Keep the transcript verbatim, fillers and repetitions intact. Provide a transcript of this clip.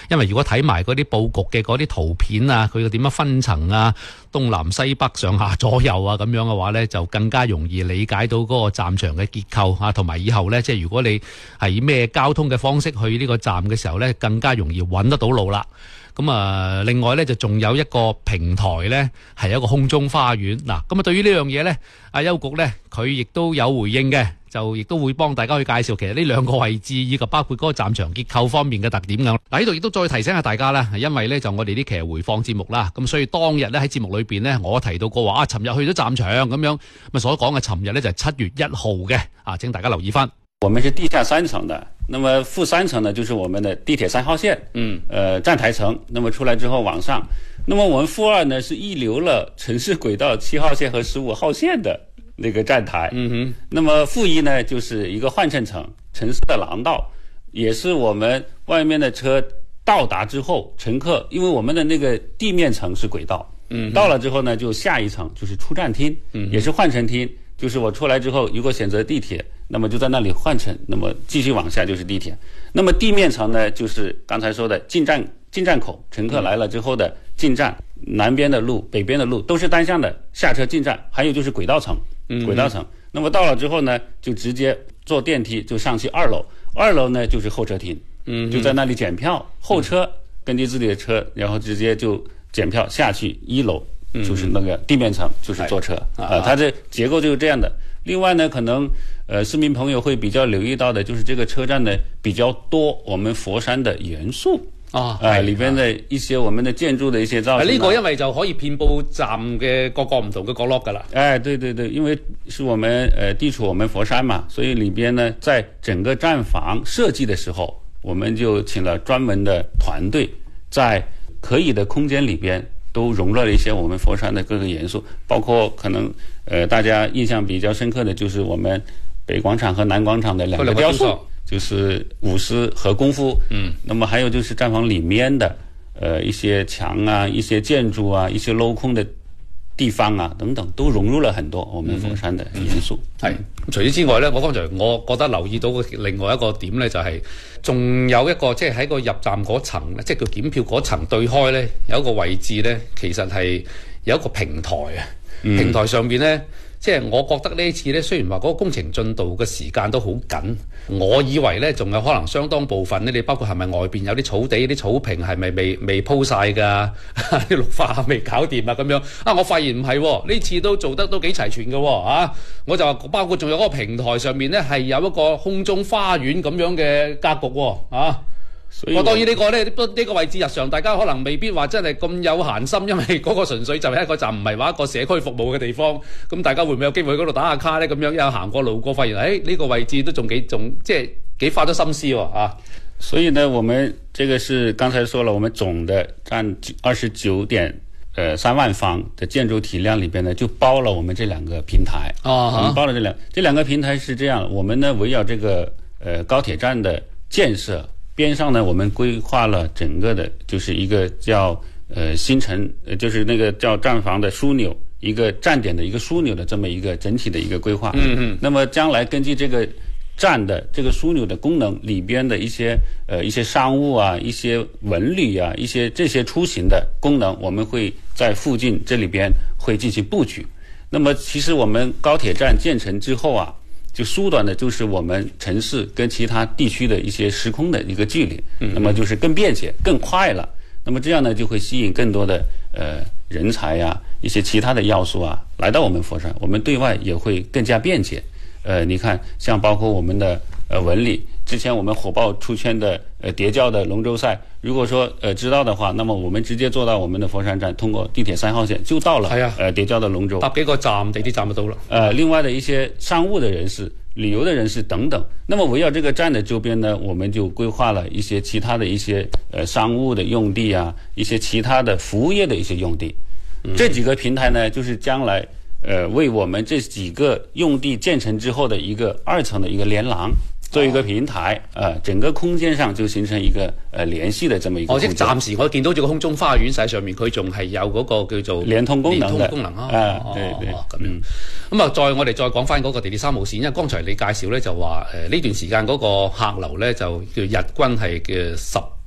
因為如果睇埋嗰啲佈局嘅嗰啲圖片啊，佢點樣分層啊，東南西北上下左右啊咁樣嘅話咧，就更加容易理解到嗰個站場嘅結構啊，同埋以後咧，即係如果你係以咩交通嘅方式去呢個站嘅時候咧，更加容易揾得到路啦。咁啊，另外咧就仲有一個平台咧，係一個空中花園嗱。咁啊，對於呢樣嘢咧，阿邱局咧佢亦都有回應嘅，就亦都會幫大家去介紹其實呢兩個位置以及包括嗰個站場結構方面嘅特點咁。嗱，呢度亦都再提醒下大家啦，因為咧就我哋呢期係回放節目啦，咁所以當日咧喺節目裏邊咧，我提到過話啊，尋日去咗站場咁樣，咁啊所講嘅尋日咧就係七月一號嘅啊，請大家留意翻。 我們是地下三層的，那麼負三層呢，就是我們的地鐵三號線，嗯，呃，站台層。那麼出來之後往上，那麼我們負二呢是預留了城市軌道七號線和十五號線的那個站台，嗯哼。那麼負一呢就是一個換乘層，城市的廊道，也是我們外面的車到達之後，乘客因為我們的那個地面層是軌道，嗯，到了之後呢就下一層就是出站廳，嗯，也是換乘廳。就是我出來之後，如果選擇地鐵，那麼就在那裡換乘，那麼繼續往下就是地鐵。那麼地面層呢，就是剛才說的進站進站口，乘客來了之後的進站，南邊的路、北邊的路都是單向的下車進站，還有就是軌道層，軌道層。那麼到了之後呢，就直接坐電梯就上去二樓，二樓呢就是候車廳，嗯，就在那裡檢票，候車根據自己的車，然後直接就檢票下去一樓。就是那個地面層，就是坐車啊、呃，它的結構就是這樣的。另外呢，可能呃市民朋友會比較留意到的，就是這個車站呢比較多我們佛山的元素啊，啊、呃，裏邊的一些我們的建築的一些造型、啊。呢、這個因為就可以遍佈站嘅各個唔同嘅角落噶啦。哎，對對對，因為是我們呃地處我們佛山嘛，所以裏邊呢，在整個站房設計的時候，我們就請了專門的團隊，在可以的空間裏邊。都融入了一些我們佛山的各個元素，包括可能呃大家印象比較深刻的就是我們北廣場和南廣場的兩個雕塑，就是舞獅和功夫。嗯，那麼還有就是站房裏面的呃一些牆啊、一些建築啊、一些鏤空的地方啊等等，都融入了很多我們佛山的元素。係、嗯嗯、 除此之外呢，我剛才我覺得留意到另外一個點呢，就係、是、仲有一個即係喺個入站嗰層，即係叫檢票嗰層對開呢，有一個位置呢，其實係有一個平台啊、嗯。平台上邊呢，即係我覺得呢次呢，雖然話嗰個工程進度嘅時間都好緊，我以為呢仲有可能相當部分呢，你包括係咪外邊有啲草地、啲草坪係咪未未鋪晒㗎？啲綠化未搞掂啊咁樣啊！我發現唔係，呢次都做得都幾齊全嘅啊！我就話包括仲有嗰個平台上面呢，係有一個空中花園咁樣嘅格局啊！我、哦、當然呢個呢，呢個位置日常大家可能未必話真係咁有閒心，因為嗰個純粹就係一個站，唔係話一個社區服務嘅地方。咁大家會唔會有機會去嗰度打下卡呢？咁樣有行過路過，發現誒呢個位置都仲幾仲即係幾花咗心思喎啊！ 所以呢，我們這個是剛才說了，我們總的佔二十九點呃三萬方的建築體量裏邊呢，就包了我們這兩個平台啊，我們包了這兩這兩個平台是這樣，我們呢圍繞這個呃高鐵站的建設。邊上呢，我們規劃了整個的，就是一個叫呃新城，呃就是那個叫站房的樞紐，一個站點的一個樞紐的這麼一個整體的一個規劃。嗯嗯。那麼將來根據這個站的這個樞紐的功能裏邊的一些呃一些商務啊、一些文旅啊、一些這些出行的功能，我們會在附近這裏邊會進行布局。那麼其實我們高鐵站建成之後啊，就縮短的就是我們城市跟其他地區的一些時空的一個距離，嗯，那麼就是更便捷、更快了。那麼這樣呢，就會吸引更多的呃人才呀、啊，一些其他的要素啊，來到我們佛山，我們對外也會更加便捷。呃，你看，像包括我們的呃文旅，之前我們火爆出圈的呃疊澆的龍舟賽，如果說呃知道的話，那麼我們直接坐到我們的佛山站，通過地鐵三號線就到了。係啊，呃疊澆的龍舟，搭幾個站地鐵站就到了。呃，另外的一些商務的人士、旅遊的人士等等，那麼圍繞這個站的周邊呢，我們就規劃了一些其他的一些呃商務的用地啊，一些其他的服務業的一些用地。嗯、這幾個平台呢，就是將來呃為我們這幾個用地建成之後的一個二層的一個連廊。做一個平台，呃，整個空間上就形成一個呃聯繫的這麼一個空間。哦，即係暫時我見到這個空中花園喺上面，佢仲係有嗰個叫做聯通功能嘅功能啊。 啊，對對， 咁樣。咁啊，再我哋再講翻嗰個地鐵三號線，因為剛才你介紹咧就話誒呢段時間嗰個客流咧就叫日均係嘅十